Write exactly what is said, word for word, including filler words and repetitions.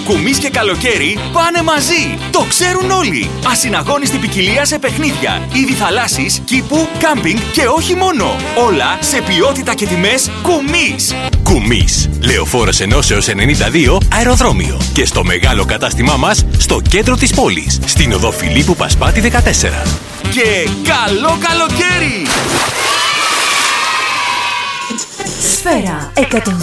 Κουμής και καλοκαίρι πάνε μαζί. Το ξέρουν όλοι. Ασυναγώνιστη ποικιλία σε παιχνίδια, είδη θαλάσσης, κήπου, κάμπινγκ και όχι μόνο. Όλα σε ποιότητα και τιμές Κουμής. Κουμής. Λεωφόρος Ενώσεως ενενήντα δύο αεροδρόμιο. Και στο μεγάλο κατάστημά μας στο κέντρο της πόλης. Στην οδό Φιλίππου Πασπάτη δεκατέσσερα. Και καλό καλοκαίρι! Σφαίρα εκατόν